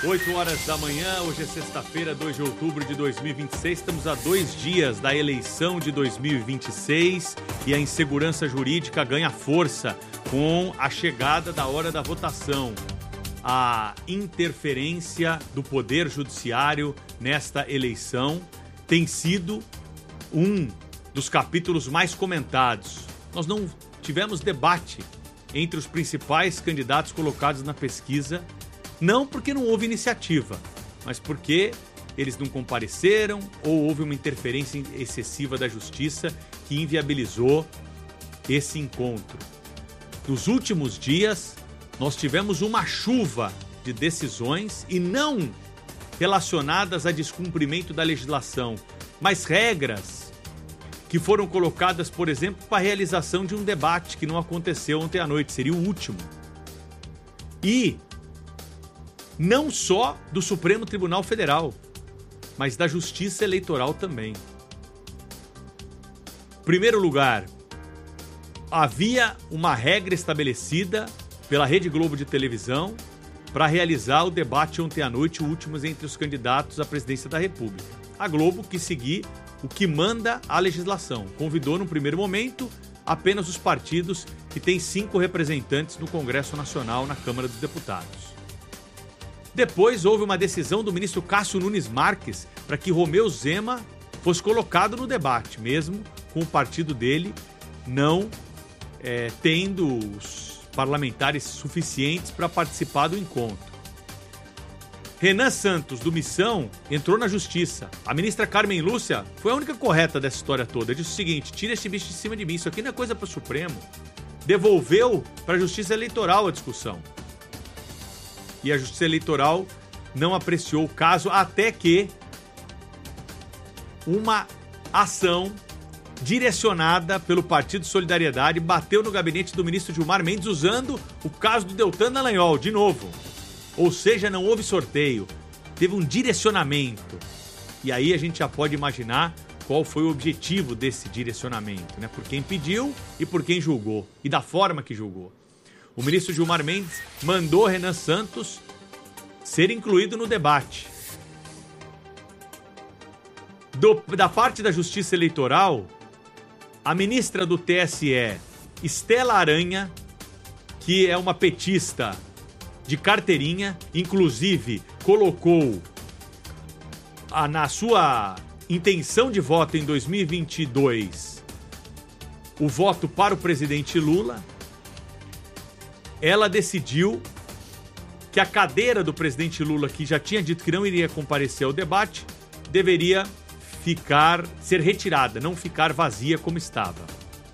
8 horas da manhã, hoje é sexta-feira, 2 de outubro de 2026. Estamos a 2 dias da eleição de 2026 e a insegurança jurídica ganha força com a chegada da hora da votação. A interferência do Poder Judiciário nesta eleição tem sido um dos capítulos mais comentados. Nós não tivemos debate entre os principais candidatos colocados na pesquisa, não porque não houve iniciativa, mas porque eles não compareceram ou houve uma interferência excessiva da justiça que inviabilizou esse encontro. Nos últimos dias, nós tivemos uma chuva de decisões e não relacionadas a descumprimento da legislação, mas regras que foram colocadas, por exemplo, para a realização de um debate que não aconteceu ontem à noite, seria o último. E não só do Supremo Tribunal Federal, mas da Justiça Eleitoral também. Em primeiro lugar, havia uma regra estabelecida pela Rede Globo de televisão para realizar o debate ontem à noite, o último entre os candidatos à presidência da República. A Globo quis seguir o que manda a legislação. Convidou, num primeiro momento, apenas os partidos que têm 5 representantes no Congresso Nacional, na Câmara dos Deputados. Depois houve uma decisão do ministro Cássio Nunes Marques para que Romeu Zema fosse colocado no debate, mesmo com o partido dele não tendo os parlamentares suficientes para participar do encontro. Renan Santos, do Missão, entrou na justiça. A ministra Carmen Lúcia foi a única correta dessa história toda. Disse o seguinte: tira esse bicho de cima de mim, isso aqui não é coisa para o Supremo. Devolveu para a Justiça Eleitoral a discussão. E a Justiça Eleitoral não apreciou o caso até que uma ação direcionada pelo Partido Solidariedade bateu no gabinete do ministro Gilmar Mendes usando o caso do Deltan Dallagnol, de novo. Ou seja, não houve sorteio, teve um direcionamento. E aí a gente já pode imaginar qual foi o objetivo desse direcionamento, né? Por quem pediu e por quem julgou, e da forma que julgou. O ministro Gilmar Mendes mandou Renan Santos ser incluído no debate. Da parte da Justiça Eleitoral, a ministra do TSE, Estela Aranha, que é uma petista de carteirinha, inclusive colocou na sua intenção de voto em 2022 o voto para o presidente Lula. Ela decidiu que a cadeira do presidente Lula, que já tinha dito que não iria comparecer ao debate, deveria ser retirada, não ficar vazia como estava.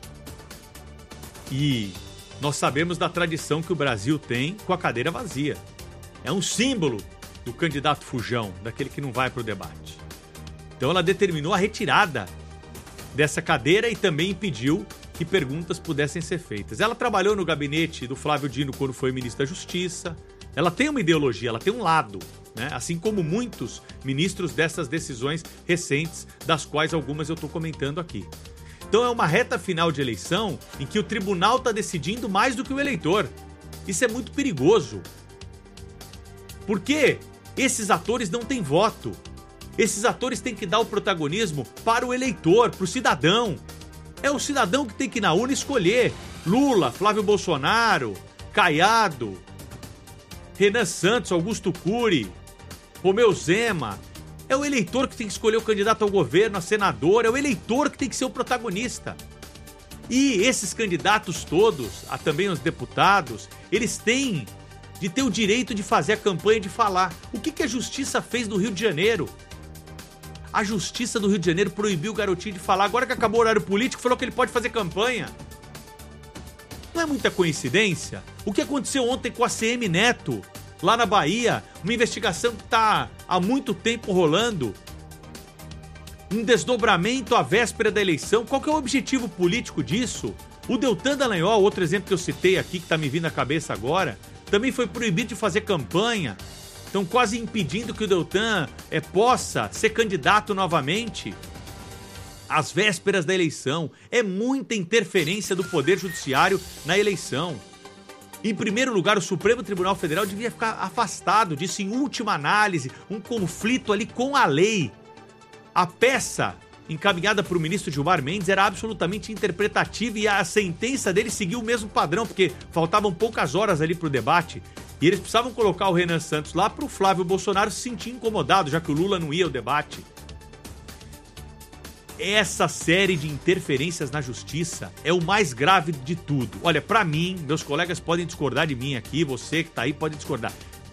E nós sabemos da tradição que o Brasil tem com a cadeira vazia. É um símbolo do candidato fujão, daquele que não vai para o debate. Então ela determinou a retirada dessa cadeira e também impediu que perguntas pudessem ser feitas. Ela trabalhou no gabinete do Flávio Dino quando foi ministro da Justiça. Ela tem uma ideologia, ela tem um lado, né? Assim como muitos ministros dessas decisões recentes, das quais algumas eu estou comentando aqui. Então é uma reta final de eleição em que o tribunal está decidindo mais do que o eleitor. Isso é muito perigoso. Porque esses atores não têm voto. Esses atores têm que dar o protagonismo para o eleitor, para o cidadão. É o cidadão que tem que ir na urna escolher Lula, Flávio Bolsonaro, Caiado, Renan Santos, Augusto Cury, Romeu Zema. É o eleitor que tem que escolher o candidato ao governo, a senador, é o eleitor que tem que ser o protagonista. E esses candidatos todos, também os deputados, eles têm de ter o direito de fazer a campanha, de falar. O que a Justiça fez no Rio de Janeiro? A Justiça do Rio de Janeiro proibiu o garotinho de falar. Agora que acabou o horário político, falou que ele pode fazer campanha. Não é muita coincidência? O que aconteceu ontem com a CM Neto, lá na Bahia, uma investigação que está há muito tempo rolando, um desdobramento à véspera da eleição. Qual que é o objetivo político disso? O Deltan Dallagnol, outro exemplo que eu citei aqui, que está me vindo à cabeça agora, também foi proibido de fazer campanha. Estão quase impedindo que o Deltan possa ser candidato novamente. Às vésperas da eleição, é muita interferência do Poder Judiciário na eleição. Em primeiro lugar, o Supremo Tribunal Federal devia ficar afastado disso em última análise, um conflito ali com a lei. A peça encaminhada por o ministro Gilmar Mendes era absolutamente interpretativa e a sentença dele seguiu o mesmo padrão, porque faltavam poucas horas ali para o debate e eles precisavam colocar o Renan Santos lá para o Flávio Bolsonaro se sentir incomodado, já que o Lula não ia ao debate. Essa série de interferências na justiça é o mais grave de tudo. Olha, pra mim, meus colegas podem discordar de mim aqui, você que tá aí pode discordar.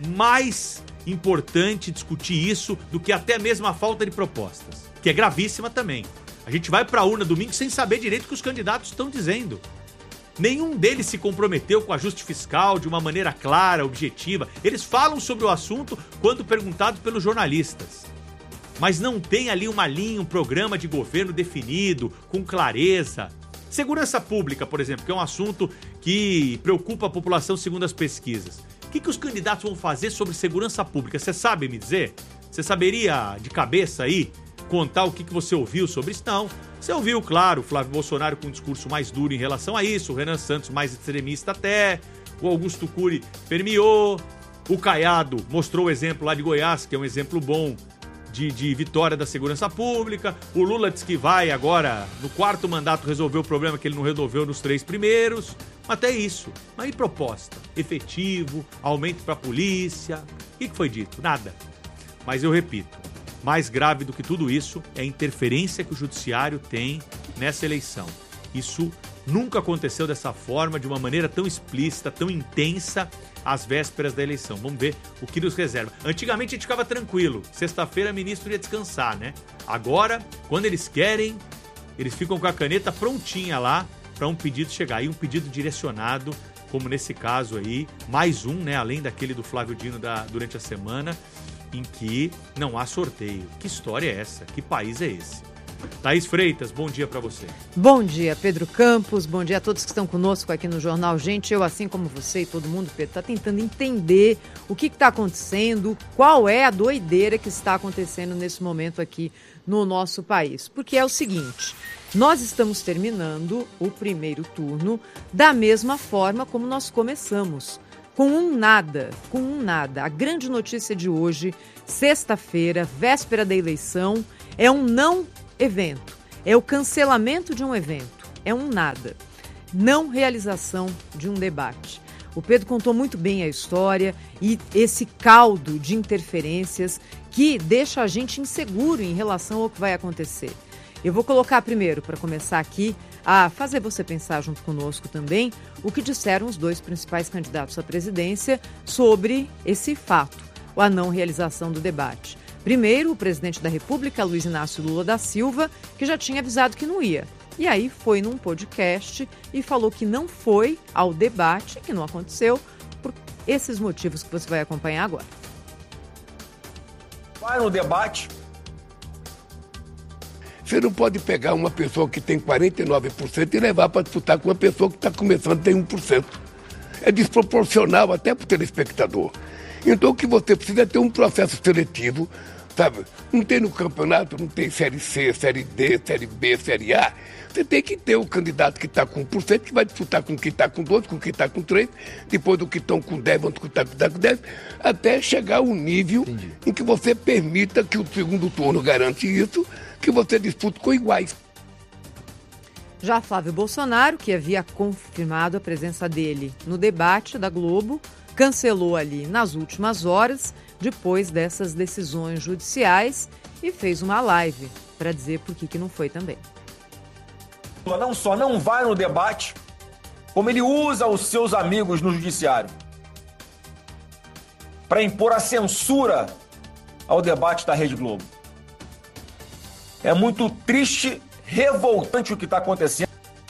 Mais importante discutir isso do que até mesmo a falta de propostas, que é gravíssima também. A gente vai pra urna domingo sem saber direito o que os candidatos estão dizendo. Nenhum deles se comprometeu com ajuste fiscal de uma maneira clara, objetiva. Eles falam sobre o assunto quando perguntados pelos jornalistas. Mas não tem ali uma linha, um programa de governo definido, com clareza. Segurança pública, por exemplo, que é um assunto que preocupa a população segundo as pesquisas. O que os candidatos vão fazer sobre segurança pública? Você sabe me dizer? Você saberia de cabeça aí contar o que você ouviu sobre isso? Não. Você ouviu, claro, o Flávio Bolsonaro com um discurso mais duro em relação a isso, o Renan Santos mais extremista até, o Augusto Cury permeou, o Caiado mostrou o exemplo lá de Goiás, que é um exemplo bom de vitória da segurança pública. O Lula diz que vai agora, no 4º mandato, resolver o problema que ele não resolveu nos 3 primeiros. Até isso. Mas e proposta? Efetivo, aumento para a polícia. O que foi dito? Nada. Mas eu repito, mais grave do que tudo isso é a interferência que o judiciário tem nessa eleição. Isso nunca aconteceu dessa forma, de uma maneira tão explícita, tão intensa, às vésperas da eleição. Vamos ver o que nos reserva. Antigamente a gente ficava tranquilo. Sexta-feira o ministro ia descansar, né? Agora, quando eles querem, eles ficam com a caneta prontinha lá para um pedido chegar. E um pedido direcionado, como nesse caso aí, mais um, né? Além daquele do Flávio Dino durante a semana, em que não há sorteio. Que história é essa? Que país é esse? Thaís Freitas, bom dia para você. Bom dia, Pedro Campos, bom dia a todos que estão conosco aqui no Jornal. Gente, eu, assim como você e todo mundo, Pedro, está tentando entender o que está acontecendo, qual é a doideira que está acontecendo nesse momento aqui no nosso país. Porque é o seguinte, nós estamos terminando o primeiro turno da mesma forma como nós começamos, com um nada. A grande notícia de hoje, sexta-feira, véspera da eleição, é um não evento, é o cancelamento de um evento, é um nada, não realização de um debate. O Pedro contou muito bem a história e esse caldo de interferências que deixa a gente inseguro em relação ao que vai acontecer. Eu vou colocar primeiro, para começar aqui, a fazer você pensar junto conosco também, o que disseram os 2 principais candidatos à presidência sobre esse fato, a não realização do debate. Primeiro, o presidente da República, Luiz Inácio Lula da Silva, que já tinha avisado que não ia. E aí foi num podcast e falou que não foi ao debate, que não aconteceu, por esses motivos que você vai acompanhar agora. Vai no debate. Você não pode pegar uma pessoa que tem 49% e levar para disputar com uma pessoa que está começando a ter 1%. É desproporcional até para o telespectador. Então o que você precisa é ter um processo seletivo, sabe? Não tem no campeonato, não tem Série C, Série D, Série B, Série A. Você tem que ter o candidato que está com 1%, que vai disputar com quem está com 2%, com quem está com 3%, depois do que estão com 10%, vão disputar com quem está com 10%, até chegar ao nível em que você permita que o segundo turno garante isso, que você dispute com iguais. Já Flávio Bolsonaro, que havia confirmado a presença dele no debate da Globo, cancelou ali nas últimas horas, depois dessas decisões judiciais, e fez uma live para dizer por que não foi também. Não só não vai no debate, como ele usa os seus amigos no judiciário para impor a censura ao debate da Rede Globo. É muito triste, revoltante o que está acontecendo.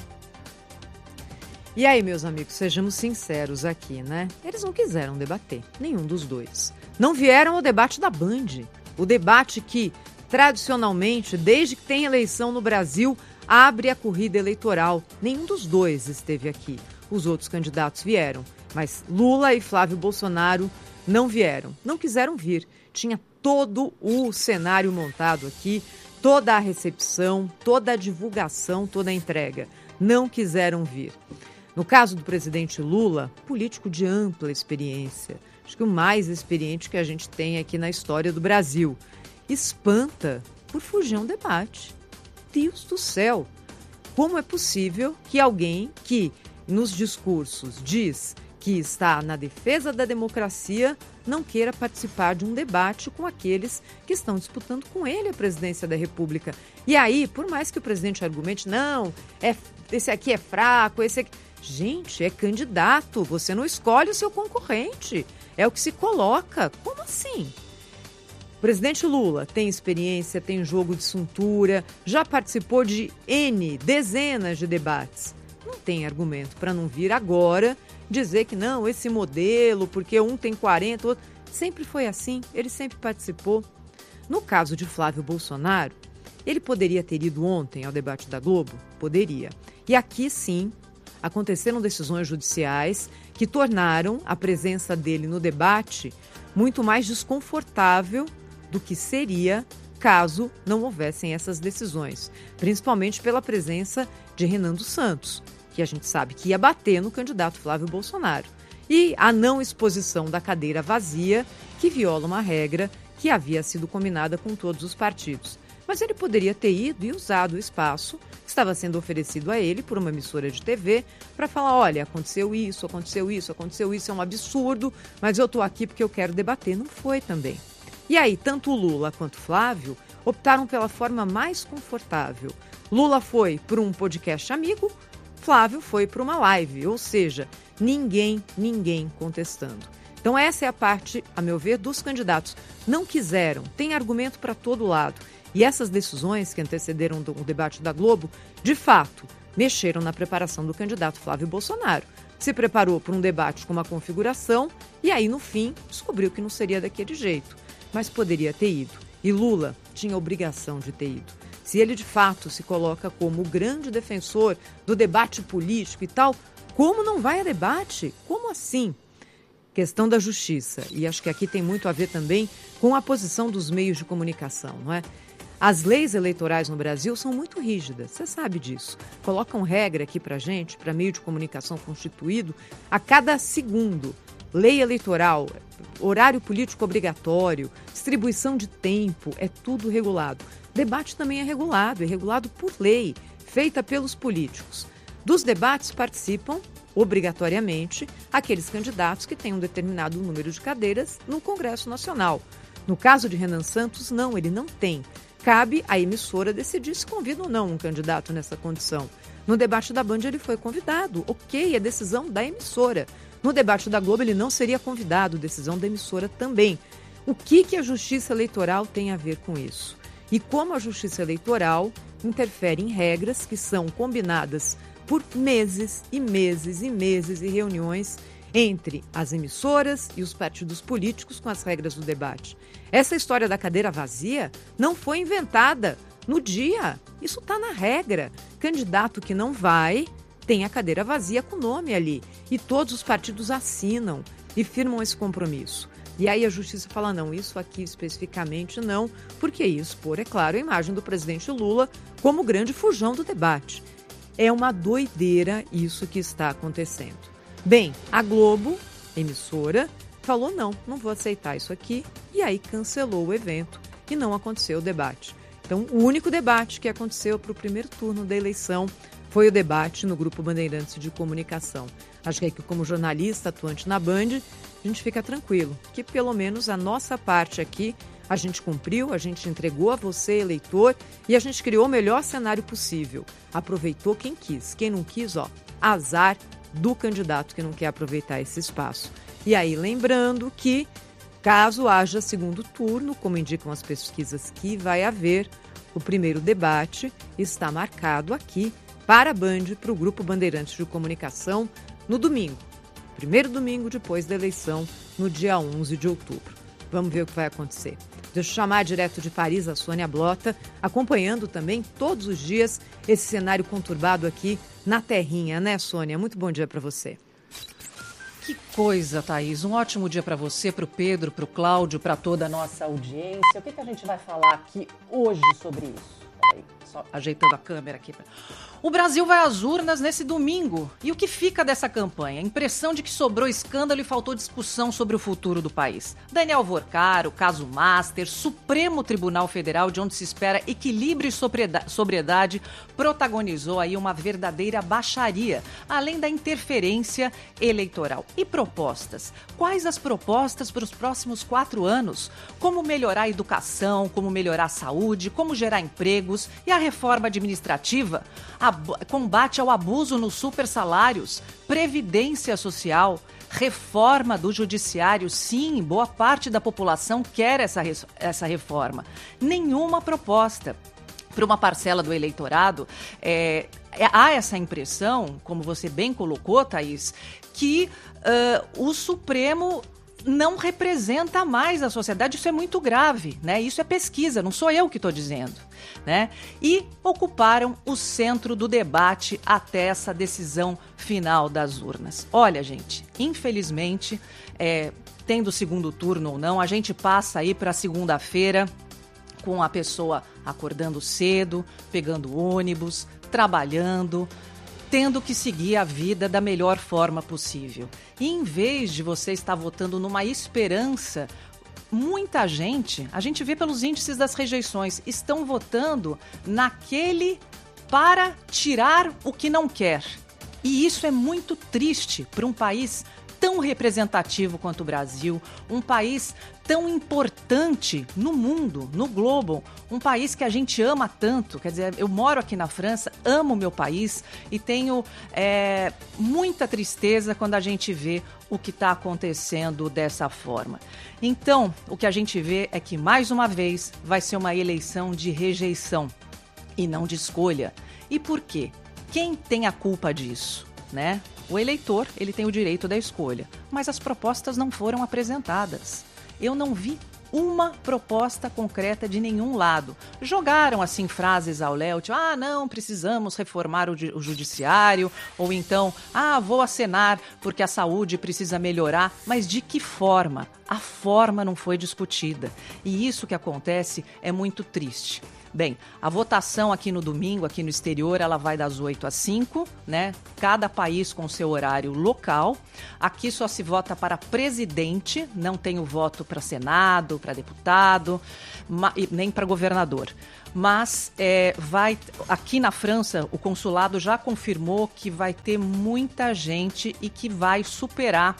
E aí, meus amigos, sejamos sinceros aqui, né? Eles não quiseram debater, nenhum dos dois. Não vieram ao debate da Band, o debate que, tradicionalmente, desde que tem eleição no Brasil, abre a corrida eleitoral. Nenhum dos dois esteve aqui. Os outros candidatos vieram, mas Lula e Flávio Bolsonaro não vieram, não quiseram vir. Tinha todo o cenário montado aqui, toda a recepção, toda a divulgação, toda a entrega. Não quiseram vir. No caso do presidente Lula, político de ampla experiência, acho que o mais experiente que a gente tem aqui na história do Brasil, espanta por fugir a um debate. Deus do céu! Como é possível que alguém que nos discursos diz que está na defesa da democracia não queira participar de um debate com aqueles que estão disputando com ele a presidência da República? E aí, por mais que o presidente argumente, não, esse aqui é fraco, esse aqui... Gente, é candidato, você não escolhe o seu concorrente, é o que se coloca. Como assim? O presidente Lula tem experiência, tem jogo de cintura, já participou de dezenas de debates. Não tem argumento para não vir agora dizer que não, esse modelo, porque um tem 40, outro... Sempre foi assim, ele sempre participou. No caso de Flávio Bolsonaro, ele poderia ter ido ontem ao debate da Globo? Poderia. E aqui sim, aconteceram decisões judiciais que tornaram a presença dele no debate muito mais desconfortável do que seria caso não houvessem essas decisões, principalmente pela presença de Renan dos Santos, que a gente sabe que ia bater no candidato Flávio Bolsonaro, e a não exposição da cadeira vazia, que viola uma regra que havia sido combinada com todos os partidos. Mas ele poderia ter ido e usado o espaço que estava sendo oferecido a ele por uma emissora de TV para falar, olha, aconteceu isso, é um absurdo, mas eu estou aqui porque eu quero debater. Não foi também. E aí, tanto o Lula quanto o Flávio optaram pela forma mais confortável. Lula foi para um podcast amigo, Flávio foi para uma live, ou seja, ninguém contestando. Então essa é a parte, a meu ver, dos candidatos. Não quiseram, tem argumento para todo lado. E essas decisões que antecederam o debate da Globo, de fato, mexeram na preparação do candidato Flávio Bolsonaro. Se preparou para um debate com uma configuração e aí, no fim, descobriu que não seria daquele jeito. Mas poderia ter ido. E Lula tinha a obrigação de ter ido. Se ele, de fato, se coloca como o grande defensor do debate político e tal, como não vai a debate? Como assim? Questão da justiça. E acho que aqui tem muito a ver também com a posição dos meios de comunicação, não é? As leis eleitorais no Brasil são muito rígidas, você sabe disso. Colocam regra aqui pra gente, para meio de comunicação constituído, a cada segundo. Lei eleitoral, horário político obrigatório, distribuição de tempo, é tudo regulado. Debate também é regulado por lei, feita pelos políticos. Dos debates participam, obrigatoriamente, aqueles candidatos que têm um determinado número de cadeiras no Congresso Nacional. No caso de Renan Santos, não, ele não tem. Cabe à emissora decidir se convida ou não um candidato nessa condição. No debate da Band ele foi convidado, ok, é decisão da emissora. No debate da Globo ele não seria convidado, decisão da emissora também. O que a Justiça Eleitoral tem a ver com isso? E como a Justiça Eleitoral interfere em regras que são combinadas por meses e meses e meses e reuniões entre as emissoras e os partidos políticos com as regras do debate. Essa história da cadeira vazia não foi inventada no dia. Isso está na regra. Candidato que não vai tem a cadeira vazia com o nome ali. E todos os partidos assinam e firmam esse compromisso. E aí a justiça fala, não, isso aqui especificamente não, porque ia expor, é claro, a imagem do presidente Lula como grande fujão do debate. É uma doideira isso que está acontecendo. Bem, a Globo, emissora, falou não vou aceitar isso aqui, e aí cancelou o evento e não aconteceu o debate. Então, o único debate que aconteceu para o primeiro turno da eleição foi o debate no Grupo Bandeirantes de Comunicação. Acho que como jornalista atuante na Band, a gente fica tranquilo, que pelo menos a nossa parte aqui a gente cumpriu, a gente entregou a você, eleitor, e a gente criou o melhor cenário possível. Aproveitou quem quis, quem não quis, azar do candidato que não quer aproveitar esse espaço. E aí, lembrando que, caso haja segundo turno, como indicam as pesquisas que vai haver, o primeiro debate está marcado aqui para a Band, para o Grupo Bandeirantes de Comunicação, no domingo. Primeiro domingo depois da eleição, no dia 11 de outubro. Vamos ver o que vai acontecer. Deixa eu chamar direto de Paris a Sônia Blota, acompanhando também todos os dias esse cenário conturbado aqui na terrinha, né, Sônia? Muito bom dia para você. Que coisa, Thaís. Um ótimo dia para você, para o Pedro, para o Cláudio, para toda a nossa audiência. O que a gente vai falar aqui hoje sobre isso? Só ajeitando a câmera aqui. O Brasil vai às urnas nesse domingo. E o que fica dessa campanha? A impressão de que sobrou escândalo e faltou discussão sobre o futuro do país. Daniel Vorcaro, caso Master, Supremo Tribunal Federal, de onde se espera equilíbrio e sobriedade, protagonizou aí uma verdadeira baixaria, além da interferência eleitoral. E propostas? Quais as propostas para os próximos 4 anos? Como melhorar a educação, como melhorar a saúde, como gerar empregos e a reforma administrativa? Combate ao abuso nos supersalários, previdência social, reforma do judiciário. Sim, boa parte da população quer essa reforma. Nenhuma proposta. Para uma parcela do eleitorado, há essa impressão, como você bem colocou, Thaís, que o Supremo não representa mais a sociedade. Isso é muito grave, né? Isso é pesquisa, não sou eu que estou dizendo, né? E ocuparam o centro do debate até essa decisão final das urnas. Olha, gente, infelizmente, tendo segundo turno ou não, a gente passa aí para segunda-feira com a pessoa acordando cedo, pegando ônibus, trabalhando, tendo que seguir a vida da melhor forma possível. E em vez de você estar votando numa esperança, muita gente, a gente vê pelos índices das rejeições, estão votando naquele para tirar o que não quer. E isso é muito triste para um país tão representativo quanto o Brasil, um país tão importante no mundo, no globo, um país que a gente ama tanto. Quer dizer, eu moro aqui na França, amo o meu país e tenho muita tristeza quando a gente vê o que está acontecendo dessa forma. Então, o que a gente vê é que, mais uma vez, vai ser uma eleição de rejeição e não de escolha. E por quê? Quem tem a culpa disso, né? O eleitor, ele tem o direito da escolha, mas as propostas não foram apresentadas. Eu não vi uma proposta concreta de nenhum lado. Jogaram, assim, frases ao léu, tipo, não, precisamos reformar o judiciário, ou então, vou acenar porque a saúde precisa melhorar, mas de que forma? A forma não foi discutida. E isso que acontece é muito triste. Bem, a votação aqui no domingo, aqui no exterior, ela vai das 8 às 5, né? Cada país com seu horário local. Aqui só se vota para presidente, não tem o voto para Senado, para deputado, nem para governador. Mas aqui na França, o consulado já confirmou que vai ter muita gente e que vai superar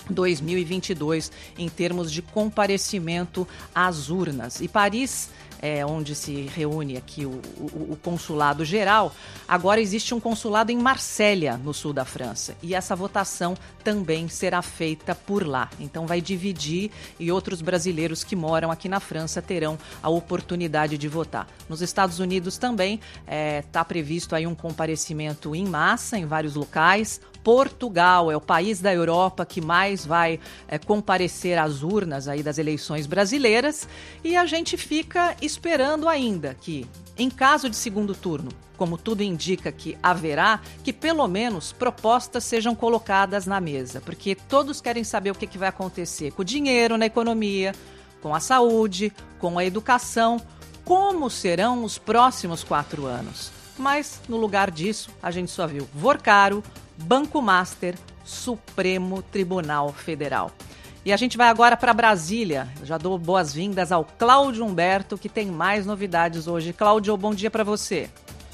2022 em termos de comparecimento às urnas. E Paris, onde se reúne aqui o consulado geral, agora existe um consulado em Marsella, no sul da França. E essa votação também será feita por lá. Então vai dividir e outros brasileiros que moram aqui na França terão a oportunidade de votar. Nos Estados Unidos também está previsto aí um comparecimento em massa em vários locais. Portugal é o país da Europa que mais vai comparecer às urnas aí das eleições brasileiras, e a gente fica esperando ainda que, em caso de segundo turno, como tudo indica que haverá, que pelo menos propostas sejam colocadas na mesa, porque todos querem saber o que vai acontecer com o dinheiro na economia, com a saúde, com a educação, como serão os próximos 4 anos. Mas, no lugar disso, a gente só viu Vorcaro, Banco Master, Supremo Tribunal Federal. E a gente vai agora para Brasília. Já dou boas-vindas ao Cláudio Humberto, que tem mais novidades hoje. Cláudio, bom dia para você.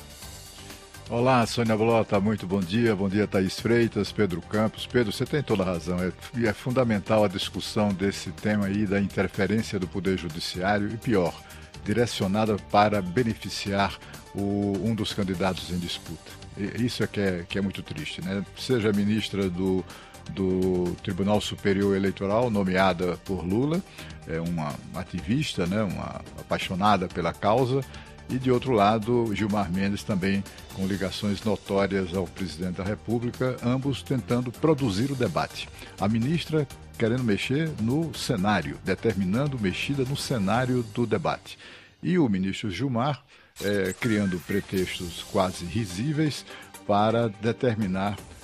Olá, Sônia Blota, muito bom dia, Thaís Freitas, Pedro Campos. Pedro, você tem toda a razão, é fundamental a discussão desse tema aí da interferência do Poder Judiciário e, pior, direcionada para beneficiar um dos candidatos em disputa. Isso é que é muito triste, né? Seja a ministra do Tribunal Superior Eleitoral, nomeada por Lula, é uma ativista, né? Uma apaixonada pela causa, e de outro lado, Gilmar Mendes também com ligações notórias ao presidente da República, ambos tentando produzir o debate. A ministra querendo mexer no cenário, determinando mexida no cenário do debate. E o ministro Gilmar criando pretextos quase risíveis para determinar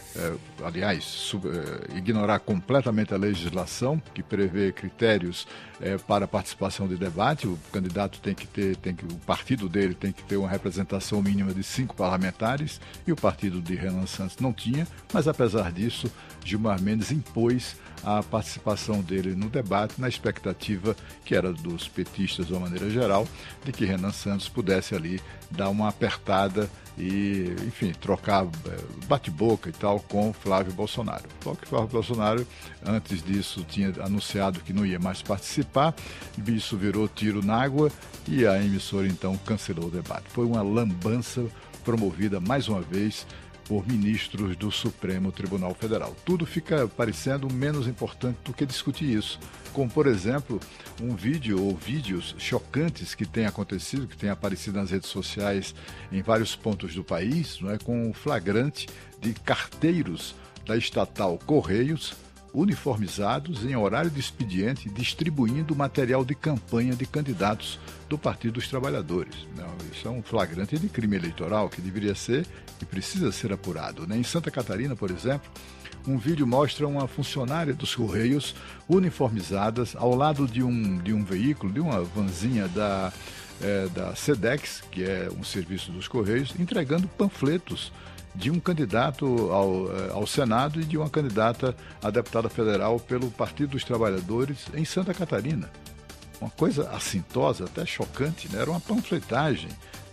ignorar completamente a legislação que prevê critérios para a participação de debate. O candidato o partido dele tem que ter uma representação mínima de 5 parlamentares e o partido de Renan Santos não tinha, mas apesar disso, Gilmar Mendes impôs a participação dele no debate na expectativa, que era dos petistas de uma maneira geral, de que Renan Santos pudesse ali dar uma apertada e, enfim, trocar bate-boca e tal com Flávio Bolsonaro. Só que Flávio Bolsonaro, antes disso, tinha anunciado que não ia mais participar, isso virou tiro na água e a emissora, então, cancelou o debate. Foi uma lambança promovida, mais uma vez, por ministros do Supremo Tribunal Federal. Tudo fica parecendo menos importante do que discutir isso. Como, por exemplo, um vídeo ou vídeos chocantes que têm acontecido, que têm aparecido nas redes sociais em vários pontos do país, não é, com o flagrante de carteiros da estatal Correios uniformizados em horário de expediente, distribuindo material de campanha de candidatos do Partido dos Trabalhadores. Não, isso é um flagrante de crime eleitoral que deveria ser e precisa ser apurado. Em Santa Catarina, por exemplo, um vídeo mostra uma funcionária dos Correios uniformizadas ao lado de um veículo, de uma vanzinha da SEDEX, que é um serviço dos Correios, entregando panfletos de um candidato ao Senado e de uma candidata a deputada federal pelo Partido dos Trabalhadores em Santa Catarina. Uma coisa assintosa, até chocante, né? Era uma panfletagem,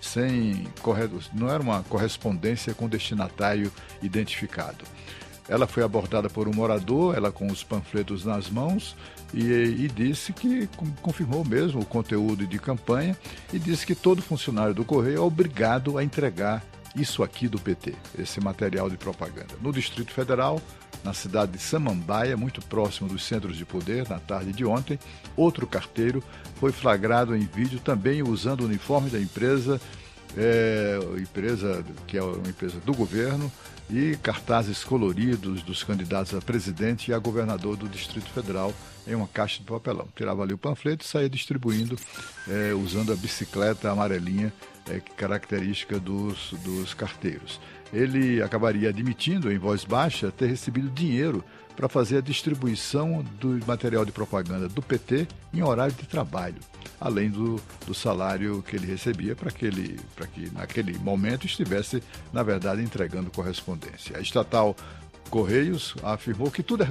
não era uma correspondência com destinatário identificado. Ela foi abordada por um morador, ela com os panfletos nas mãos, e disse que confirmou mesmo o conteúdo de campanha e disse que todo funcionário do Correio é obrigado a entregar isso aqui do PT, esse material de propaganda. No Distrito Federal, na cidade de Samambaia, muito próximo dos centros de poder, na tarde de ontem, outro carteiro foi flagrado em vídeo também usando o uniforme da empresa que é uma empresa do governo, e cartazes coloridos dos candidatos a presidente e a governador do Distrito Federal em uma caixa de papelão. Tirava ali o panfleto e saía distribuindo, usando a bicicleta amarelinha, característica dos carteiros. Ele acabaria admitindo, em voz baixa, ter recebido dinheiro para fazer a distribuição do material de propaganda do PT em horário de trabalho, além do salário que ele recebia para que naquele momento estivesse, na verdade, entregando correspondência. A estatal Correios afirmou que tudo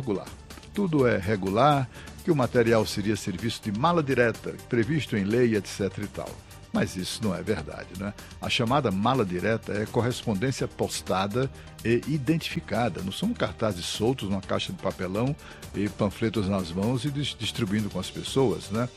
é regular, que o material seria serviço de mala direta, previsto em lei, etc. e tal. Mas isso não é verdade, né? A chamada mala direta é correspondência postada e identificada. Não são cartazes soltos numa caixa de papelão e panfletos nas mãos e distribuindo com as pessoas, né?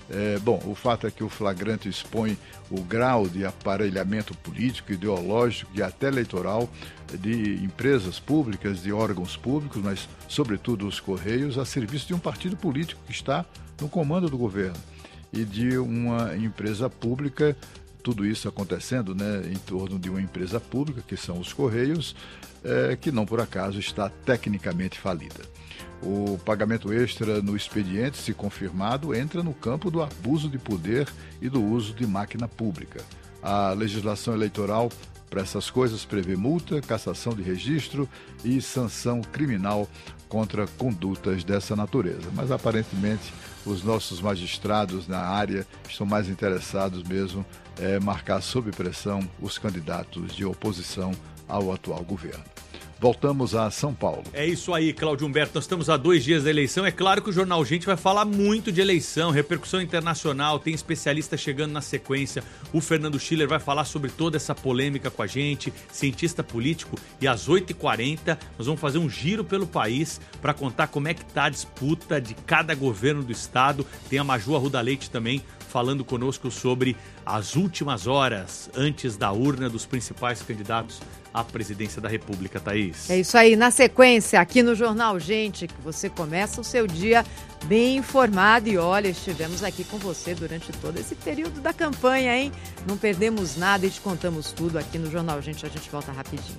O fato é que o flagrante expõe o grau de aparelhamento político, ideológico e até eleitoral de empresas públicas, de órgãos públicos, mas sobretudo os Correios, a serviço de um partido político que está no comando do governo e de uma empresa pública, tudo isso acontecendo, né, em torno de uma empresa pública, que são os Correios, que não por acaso está tecnicamente falida. O pagamento extra no expediente, se confirmado, entra no campo do abuso de poder e do uso de máquina pública. A legislação eleitoral para essas coisas prevê multa, cassação de registro e sanção criminal contra condutas dessa natureza. Mas, aparentemente, os nossos magistrados na área estão mais interessados mesmo em marcar sob pressão os candidatos de oposição ao atual governo. Voltamos a São Paulo. É isso aí, Cláudio Humberto. Nós estamos a 2 dias da eleição. É claro que o Jornal Gente vai falar muito de eleição, repercussão internacional, tem especialista chegando na sequência. O Fernando Schiller vai falar sobre toda essa polêmica com a gente, cientista político. E às 8h40 nós vamos fazer um giro pelo país para contar como é que está a disputa de cada governo do estado. Tem a Maju Arruda Leite também falando conosco sobre as últimas horas antes da urna dos principais candidatos à presidência da República, Thaís. É isso aí. Na sequência, aqui no Jornal Gente, que você começa o seu dia bem informado. E olha, estivemos aqui com você durante todo esse período da campanha, hein? Não perdemos nada e te contamos tudo aqui no Jornal Gente. A gente volta rapidinho.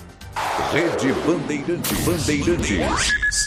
Rede Bandeirantes.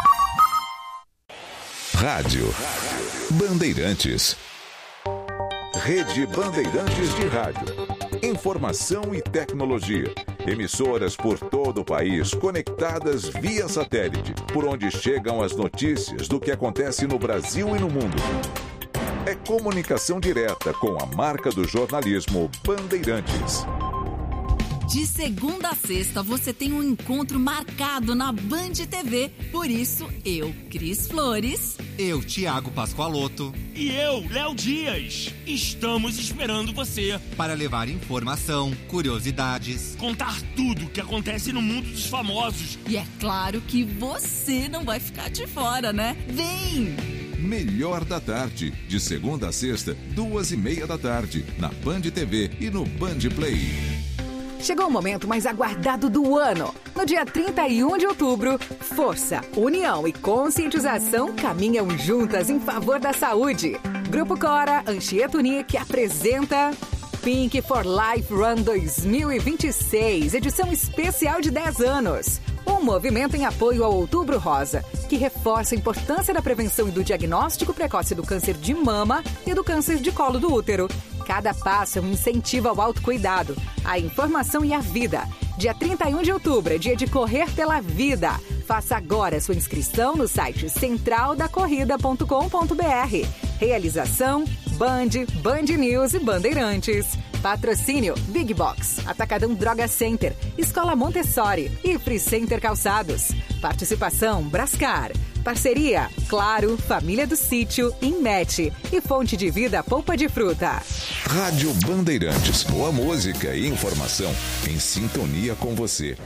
Rádio Bandeirantes. Rede Bandeirantes de Rádio. informação e tecnologia. Emissoras por todo o país conectadas via satélite, por onde chegam as notícias do que acontece no Brasil e no mundo. É comunicação direta com a marca do jornalismo Bandeirantes. De segunda a sexta, você tem um encontro marcado na Band TV. Por isso, eu, Cris Flores. Eu, Thiago Pascoaloto. E eu, Léo Dias. Estamos esperando você. Para levar informação, curiosidades. Contar tudo o que acontece no mundo dos famosos. E é claro que você não vai ficar de fora, né? Vem! Melhor da Tarde, de segunda a sexta, 2h30 da tarde, na Band TV e no Band Play. Chegou o momento mais aguardado do ano. No dia 31 de outubro, força, união e conscientização caminham juntas em favor da saúde. Grupo Cora Anchieta Unique apresenta Pink for Life Run 2026, edição especial de 10 anos. Um movimento em apoio ao Outubro Rosa, que reforça a importância da prevenção e do diagnóstico precoce do câncer de mama e do câncer de colo do útero. Cada passo é um incentivo ao autocuidado, à informação e à vida. Dia 31 de outubro é dia de correr pela vida. Faça agora sua inscrição no site centraldacorrida.com.br. Realização Band, Band News e Bandeirantes. Patrocínio Big Box, Atacadão Droga Center, Escola Montessori e Free Center Calçados. Participação Brascar. Parceria Claro, Família do Sítio, Inmet e Fonte de Vida Polpa de Fruta. Rádio Bandeirantes, boa música e informação em sintonia com você.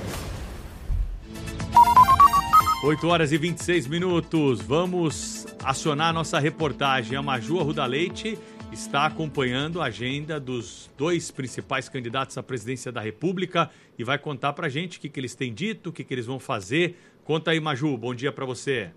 8h26. Vamos acionar a nossa reportagem. A Maju Arruda Leite está acompanhando a agenda dos dois principais candidatos à presidência da República e vai contar pra gente o que eles têm dito, o que eles vão fazer. Conta aí, Maju, bom dia pra você.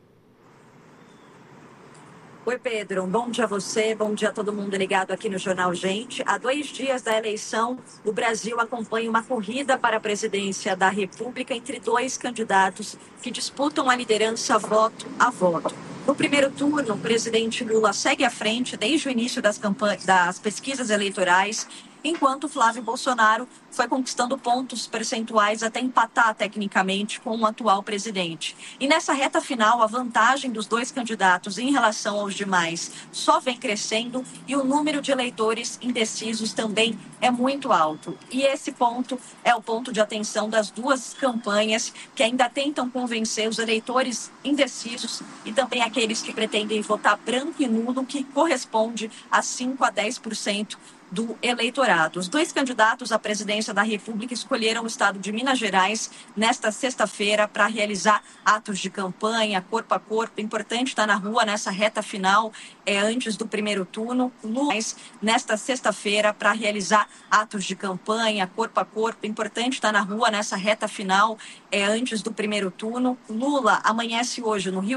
Oi, Pedro. Um bom dia a você, bom dia a todo mundo ligado aqui no Jornal Gente. Há 2 dias da eleição, o Brasil acompanha uma corrida para a presidência da República entre 2 candidatos que disputam a liderança voto a voto. No primeiro turno, o presidente Lula segue à frente desde o início das pesquisas eleitorais, enquanto Flávio Bolsonaro foi conquistando pontos percentuais até empatar tecnicamente com o atual presidente. E nessa reta final, a vantagem dos 2 candidatos em relação aos demais só vem crescendo e o número de eleitores indecisos também é muito alto. E esse ponto é o ponto de atenção das 2 campanhas que ainda tentam convencer os eleitores indecisos e também aqueles que pretendem votar branco e nulo, que corresponde a 5 a 10% do eleitorado. Os 2 candidatos à presidência da República escolheram o estado de Minas Gerais nesta sexta-feira para realizar atos de campanha, corpo a corpo. Importante estar na rua nessa reta final, antes do primeiro turno. Lula, nesta sexta-feira, para realizar atos de campanha, corpo a corpo. Importante estar na rua nessa reta final, antes do primeiro turno. Lula amanhece hoje no Rio